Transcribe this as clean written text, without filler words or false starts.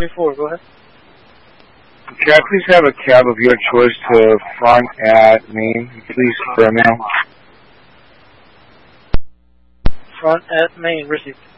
74. Go ahead. Can I please have a cab of your choice to front at Maine, please, for a mail? Front at Maine, received.